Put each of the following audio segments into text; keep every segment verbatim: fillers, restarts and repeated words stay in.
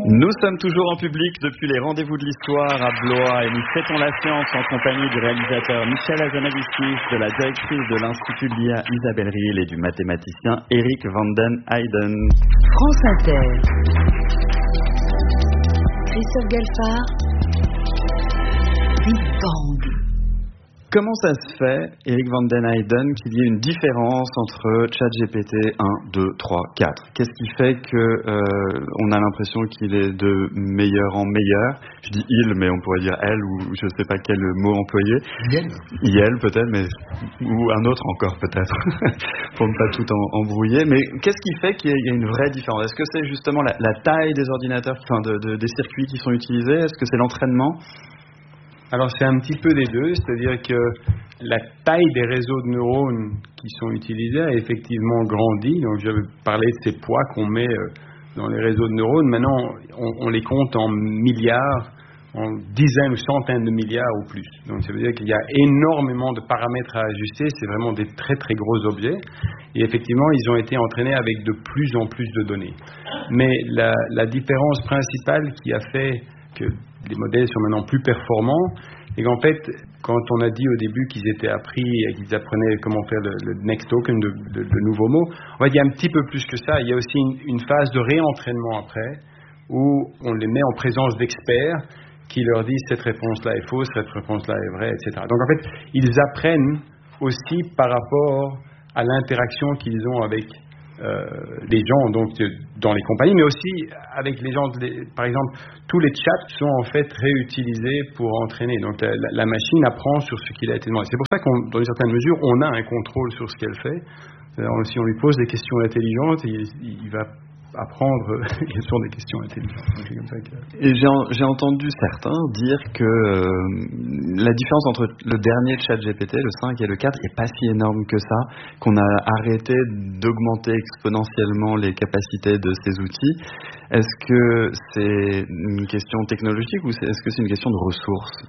Nous sommes toujours en public depuis les rendez-vous de l'histoire à Blois et nous fêtons la science en compagnie du réalisateur Michel Hazanavicius, de la directrice de l'Institut de l'I A Isabelle Ril et du mathématicien Eric van den Heijden. France Inter. Christophe Galfard. Big Bang. Comment ça se fait, Eric van den Heijden, qu'il y ait une différence entre ChatGPT un, deux, trois, quatre? Qu'est-ce qui fait que euh, on a l'impression qu'il est de meilleur en meilleur? Je dis il, mais on pourrait dire elle, ou je ne sais pas quel mot employer. Yel. Yel peut-être, mais ou un autre encore peut-être, pour ne pas tout en, embrouiller. Mais qu'est-ce qui fait qu'il y a une vraie différence? Est-ce que c'est justement la, la taille des ordinateurs, enfin de, de, des circuits qui sont utilisés? Est-ce que c'est l'entraînement? Alors c'est un petit peu des deux, c'est-à-dire que la taille des réseaux de neurones qui sont utilisés a effectivement grandi. Donc j'avais parlé de ces poids qu'on met dans les réseaux de neurones. Maintenant, on, on les compte en milliards, en dizaines ou centaines de milliards ou plus. Donc ça veut dire qu'il y a énormément de paramètres à ajuster. C'est vraiment des très très gros objets. Et effectivement, ils ont été entraînés avec de plus en plus de données. Mais la, la différence principale qui a fait que les modèles sont maintenant plus performants, et qu'en fait, quand on a dit au début qu'ils étaient appris et qu'ils apprenaient comment faire le, le next token de, de, de nouveaux mots, en fait, il y a un petit peu plus que ça. Il y a aussi une, une phase de réentraînement après, où on les met en présence d'experts qui leur disent cette réponse-là est fausse, cette réponse-là est vraie, et cetera. Donc en fait, ils apprennent aussi par rapport à l'interaction qu'ils ont avec Euh, les gens donc dans les compagnies, mais aussi avec les gens. Les, par exemple, tous les chats sont en fait réutilisés pour entraîner. Donc la, la, la machine apprend sur ce qu'il a été demandé. C'est pour ça qu'on, dans une certaine mesure, on a un contrôle sur ce qu'elle fait. Alors, si on lui pose des questions intelligentes, il, il va apprendre quelles sont des questions intelligentes. C'est comme ça que... Et j'ai, j'ai entendu certains dire que euh, la différence entre le dernier ChatGPT, le cinq et le quatre, n'est pas si énorme que ça, qu'on a arrêté d'augmenter exponentiellement les capacités de ces outils. Est-ce que c'est une question technologique ou c'est, est-ce que c'est une question de ressources?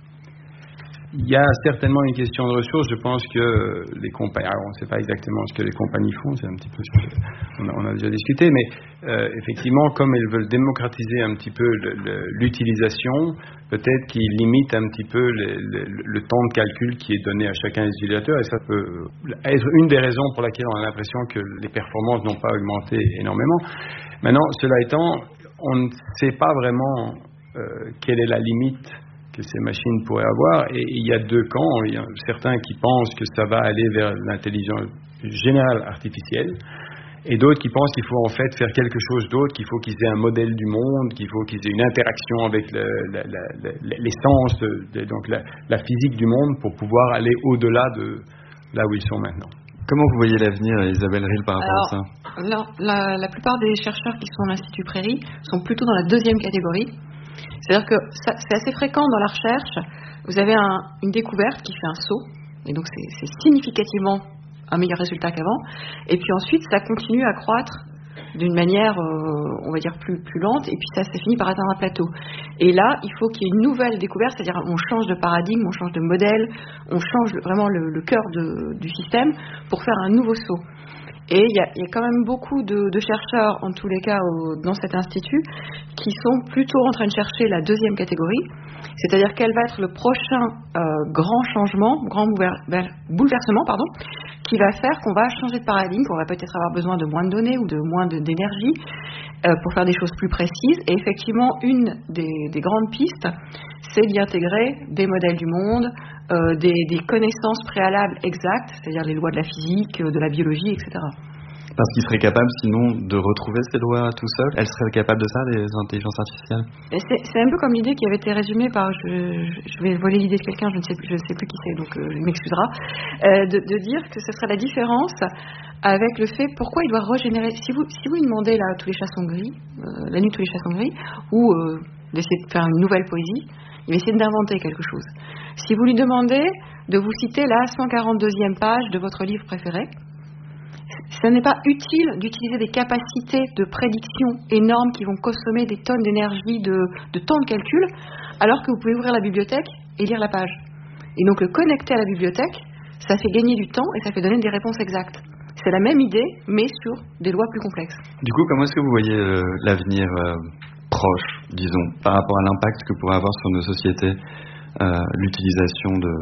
Il y a certainement une question de ressources. Je pense que les compagnies, alors on ne sait pas exactement ce que les compagnies font, c'est un petit peu ce qu'on a, on a déjà discuté, mais euh, effectivement, comme elles veulent démocratiser un petit peu le, le, l'utilisation, peut-être qu'ils limitent un petit peu le, le, le temps de calcul qui est donné à chacun des utilisateurs, et ça peut être une des raisons pour laquelle on a l'impression que les performances n'ont pas augmenté énormément. Maintenant, cela étant, on ne sait pas vraiment euh, quelle est la limite que ces machines pourraient avoir, et il y a deux camps. Il y a certains qui pensent que ça va aller vers l'intelligence générale artificielle, et d'autres qui pensent qu'il faut en fait faire quelque chose d'autre, qu'il faut qu'ils aient un modèle du monde, qu'il faut qu'ils aient une interaction avec le, la, la, la, l'essence, de, donc la, la physique du monde, pour pouvoir aller au-delà de là où ils sont maintenant. Comment vous voyez l'avenir, Isabelle Ril, par rapport Alors, à ça? la, la, la plupart des chercheurs qui sont à l'Institut Prairie sont plutôt dans la deuxième catégorie. C'est-à-dire que ça, c'est assez fréquent dans la recherche. Vous avez un, une découverte qui fait un saut, et donc c'est, c'est significativement un meilleur résultat qu'avant. Et puis ensuite, ça continue à croître d'une manière, euh, on va dire, plus, plus lente, et puis ça, ça finit par atteindre un plateau. Et là, il faut qu'il y ait une nouvelle découverte, c'est-à-dire on change de paradigme, on change de modèle, on change vraiment le, le cœur de, du système pour faire un nouveau saut. Et il y, y a quand même beaucoup de, de chercheurs, en tous les cas au, dans cet institut, qui sont plutôt en train de chercher la deuxième catégorie, c'est-à-dire quel va être le prochain euh, grand changement, grand bouleversement, pardon, qui va faire qu'on va changer de paradigme, qu'on va peut-être avoir besoin de moins de données ou de moins de, d'énergie euh, pour faire des choses plus précises. Et effectivement, une des, des grandes pistes, c'est d'y intégrer des modèles du monde, euh, des, des connaissances préalables exactes, c'est-à-dire les lois de la physique, de la biologie, et cetera. Parce qu'ils seraient capables, sinon, de retrouver ces lois tout seuls. Elles seraient capables de ça, les intelligences artificielles? Et c'est, c'est un peu comme l'idée qui avait été résumée par, je, je vais voler l'idée de quelqu'un, je ne sais, je ne sais plus qui c'est, donc euh, il m'excusera, euh, de, de dire que ce serait la différence avec le fait pourquoi il doit régénérer. Si vous, si vous lui demandez là tous les chassons gris, euh, la nuit tous les chassons gris, ou euh, d'essayer de faire une nouvelle poésie, il va essayer d'inventer quelque chose. Si vous lui demandez de vous citer la cent quarante-deuxième page de votre livre préféré, ce n'est pas utile d'utiliser des capacités de prédiction énormes qui vont consommer des tonnes d'énergie, de, de temps de calcul, alors que vous pouvez ouvrir la bibliothèque et lire la page. Et donc le connecter à la bibliothèque, ça fait gagner du temps et ça fait donner des réponses exactes. C'est la même idée, mais sur des lois plus complexes. Du coup, comment est-ce que vous voyez euh, l'avenir euh, proche, disons, par rapport à l'impact que pourrait avoir sur nos sociétés euh, l'utilisation de,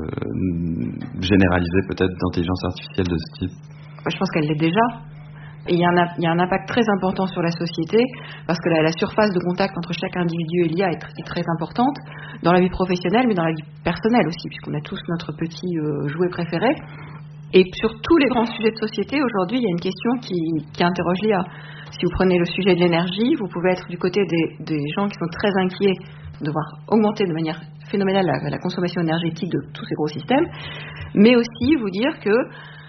généralisée peut-être d'intelligence artificielle de ce type? Je pense qu'elle l'est déjà. Et il y, a un, il y a un impact très important sur la société, parce que la, la surface de contact entre chaque individu et l'I A est, est très importante dans la vie professionnelle, mais dans la vie personnelle aussi, puisqu'on a tous notre petit euh, jouet préféré. Et sur tous les grands sujets de société, aujourd'hui, il y a une question qui, qui interroge l'I A. Si vous prenez le sujet de l'énergie, vous pouvez être du côté des, des gens qui sont très inquiets de voir augmenter de manière phénoménale la, la consommation énergétique de tous ces gros systèmes, mais aussi vous dire que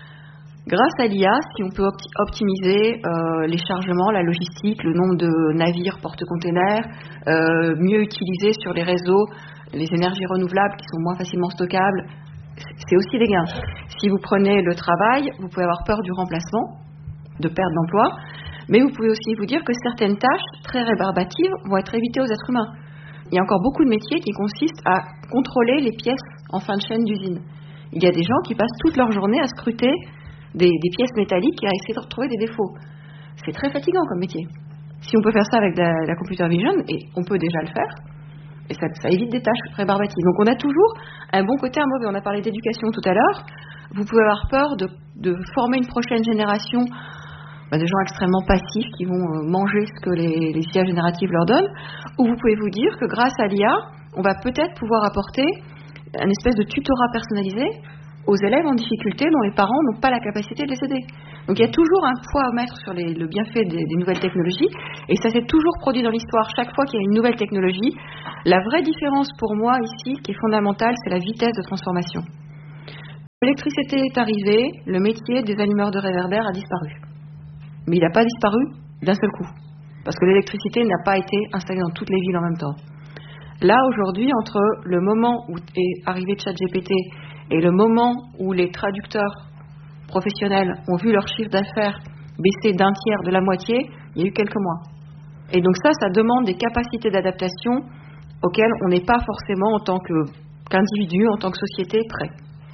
grâce à l'I A, si on peut opti- optimiser euh, les chargements, la logistique, le nombre de navires porte-containers, euh, mieux utiliser sur les réseaux les énergies renouvelables qui sont moins facilement stockables, c'est aussi des gains. Si vous prenez le travail, vous pouvez avoir peur du remplacement, de perte d'emploi, mais vous pouvez aussi vous dire que certaines tâches très rébarbatives vont être évitées aux êtres humains. Il y a encore beaucoup de métiers qui consistent à contrôler les pièces en fin de chaîne d'usine. Il y a des gens qui passent toute leur journée à scruter des, des pièces métalliques et à essayer de retrouver des défauts. C'est très fatigant comme métier. Si on peut faire ça avec de la, la computer vision, et on peut déjà le faire, et ça, ça évite des tâches rébarbatives. Donc on a toujours un bon côté, un mauvais. On a parlé d'éducation tout à l'heure. Vous pouvez avoir peur de, de former une prochaine génération bah, de gens extrêmement passifs qui vont euh, manger ce que les, les I A génératives leur donnent, ou vous pouvez vous dire que grâce à l'I A, on va peut-être pouvoir apporter un espèce de tutorat personnalisé aux élèves en difficulté dont les parents n'ont pas la capacité de les aider. Donc il y a toujours un poids à mettre sur les, le bienfait des, des nouvelles technologies, et ça s'est toujours produit dans l'histoire. Chaque fois qu'il y a une nouvelle technologie, la vraie différence pour moi ici, qui est fondamentale, c'est la vitesse de transformation. L'électricité est arrivée, le métier des allumeurs de réverbères a disparu. Mais il n'a pas disparu d'un seul coup, parce que l'électricité n'a pas été installée dans toutes les villes en même temps. Là, aujourd'hui, entre le moment où est arrivé ChatGPT et le moment où les traducteurs professionnels ont vu leur chiffre d'affaires baisser d'un tiers, de la moitié, il y a eu quelques mois. Et donc ça, ça demande des capacités d'adaptation auxquelles on n'est pas forcément, en tant que, qu'individu, en tant que société, prêt.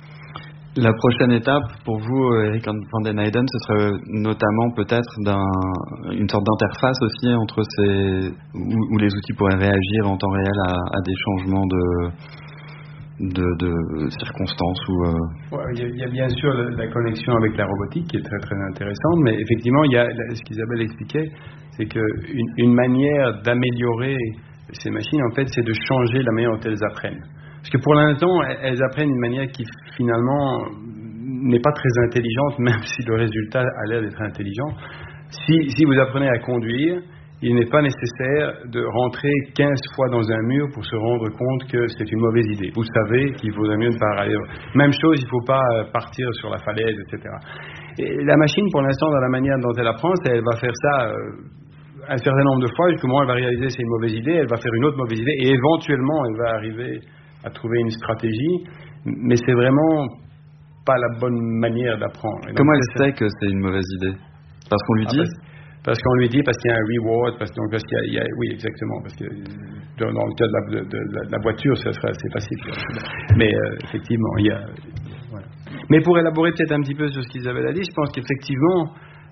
La prochaine étape pour vous, Eric van den Eijden, ce serait notamment peut-être d'un, une sorte d'interface aussi entre ces, où, où les outils pourraient réagir en temps réel à, à des changements de, de, de circonstances. Ou, euh... ouais, il, y a, il y a bien sûr la, la connexion avec la robotique qui est très très intéressante, mais effectivement, il y a, ce qu'Isabelle expliquait, c'est qu'une une manière d'améliorer ces machines, en fait, c'est de changer la manière dont elles apprennent. Parce que pour l'instant, elles apprennent d'une manière qui finalement n'est pas très intelligente, même si le résultat a l'air d'être intelligent. Si, si vous apprenez à conduire, il n'est pas nécessaire de rentrer quinze fois dans un mur pour se rendre compte que c'est une mauvaise idée. Vous savez qu'il vaudrait mieux ne pas aller. Même chose, il ne faut pas partir sur la falaise, et cetera. Et la machine, pour l'instant, dans la manière dont elle apprend, elle va faire ça euh, un certain nombre de fois, jusqu'au moment où elle va réaliser que c'est une mauvaise idée, elle va faire une autre mauvaise idée, et éventuellement, elle va arriver à trouver une stratégie, mais c'est vraiment pas la bonne manière d'apprendre. Donc, comment elle sait que c'est une mauvaise idée? Parce qu'on lui dit? Ah, parce, parce qu'on lui dit, parce qu'il y a un reward, parce, donc, parce qu'il y a, il y a, oui, exactement, parce que dans, dans le cas de la, de, de, de la voiture, ça serait assez facile. Mais euh, effectivement, il y a... Voilà. Mais pour élaborer peut-être un petit peu sur ce qu'Isabelle a dit, je pense qu'effectivement,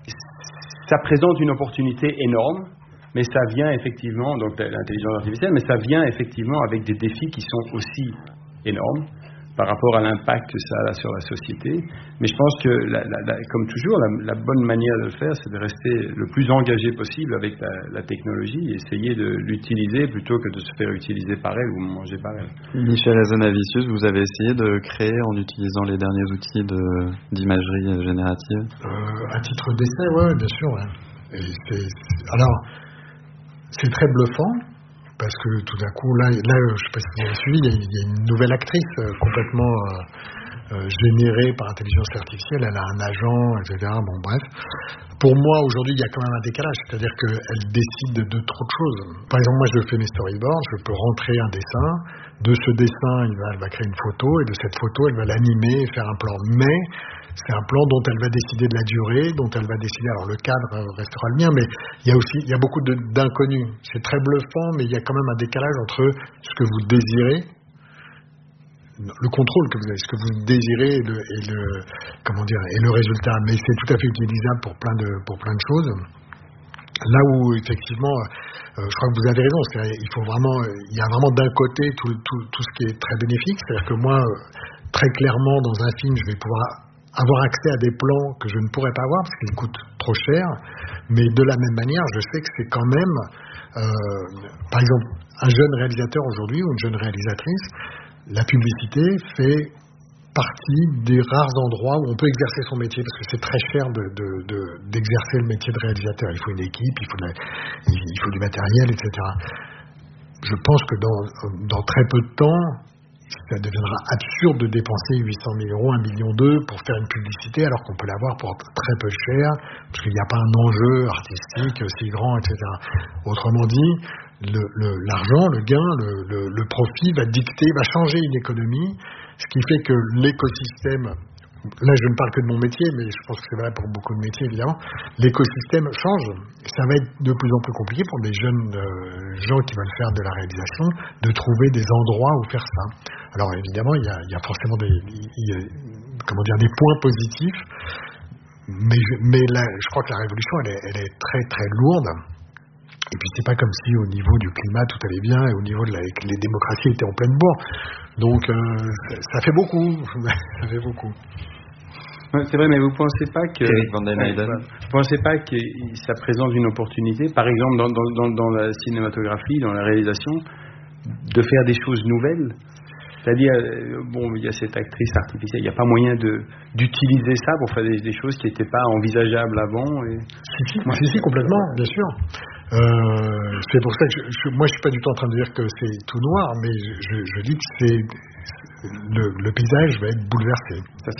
ça présente une opportunité énorme, mais ça vient effectivement, donc l'intelligence artificielle, mais ça vient effectivement avec des défis qui sont aussi énormes par rapport à l'impact que ça a sur la société. Mais je pense que, la, la, la, comme toujours, la, la bonne manière de le faire, c'est de rester le plus engagé possible avec la, la technologie et essayer de l'utiliser plutôt que de se faire utiliser par elle ou manger par elle. Michel Hazanavicius, vous avez essayé de créer en utilisant les derniers outils de, d'imagerie générative? euh, À titre d'essai, oui, bien sûr. Ouais. Et c'est, c'est, alors, c'est très bluffant, parce que tout d'un coup, là, là je ne sais pas si vous avez suivi, il y a, il y a une nouvelle actrice euh, complètement euh, euh, générée par intelligence artificielle, elle a un agent, et cetera. Bon, bref. Pour moi, aujourd'hui, il y a quand même un décalage, c'est-à-dire qu'elle décide de, de trop de choses. Par exemple, moi, je fais mes storyboards, je peux rentrer un dessin, de ce dessin, il va, elle va créer une photo, et de cette photo, elle va l'animer et faire un plan. Mais c'est un plan dont elle va décider de la durée, dont elle va décider, alors le cadre restera le mien, mais il y a aussi, il y a beaucoup de, d'inconnus. C'est très bluffant, mais il y a quand même un décalage entre ce que vous désirez, le contrôle que vous avez, ce que vous désirez et le, et le, comment dire, et le résultat. Mais c'est tout à fait utilisable pour plein de, pour plein de choses. Là où effectivement, euh, je crois que vous avez raison, c'est il faut vraiment, il y a vraiment d'un côté tout, tout, tout ce qui est très bénéfique, c'est-à-dire que moi, très clairement, dans un film, je vais pouvoir avoir accès à des plans que je ne pourrais pas avoir parce qu'ils coûtent trop cher, mais de la même manière, je sais que c'est quand même, euh, par exemple, un jeune réalisateur aujourd'hui ou une jeune réalisatrice, la publicité fait partie des rares endroits où on peut exercer son métier, parce que c'est très cher de, de, de, d'exercer le métier de réalisateur. Il faut une équipe, il faut, de la, il faut du matériel, et cetera. Je pense que dans, dans très peu de temps, ça deviendra absurde de dépenser huit cent mille euros, un million deux pour faire une publicité, alors qu'on peut l'avoir pour très peu cher, parce qu'il n'y a pas un enjeu artistique si grand, et cetera. Autrement dit, le, le, l'argent, le gain, le, le, le profit va dicter, va changer une économie, ce qui fait que l'écosystème, là je ne parle que de mon métier, mais je pense que c'est vrai pour beaucoup de métiers évidemment, l'écosystème change. Ça va être de plus en plus compliqué pour des jeunes euh, gens qui veulent faire de la réalisation de trouver des endroits où faire ça. Alors évidemment, il y a, il y a forcément des, il y a, comment dire, des points positifs, mais, mais là, je crois que la révolution, elle est, elle est très très lourde. Et puis c'est pas comme si au niveau du climat tout allait bien et au niveau de la, les démocraties étaient en pleine bourre. Donc euh, ça, ça fait beaucoup, ça fait beaucoup. C'est vrai, mais vous pensez pas que Eric Van den Eijden. Vous pensez pas que ça présente une opportunité, par exemple dans, dans, dans, dans la cinématographie, dans la réalisation, de faire des choses nouvelles? C'est-à-dire, bon, il y a cette actrice artificielle, il n'y a pas moyen de, d'utiliser ça pour faire des, des choses qui n'étaient pas envisageables avant et... Si, si, si, si, complètement, bien sûr. Euh, c'est pour ça que je, je, moi je suis pas du tout en train de dire que c'est tout noir, mais je, je dis que c'est le, le paysage va être bouleversé. Ça,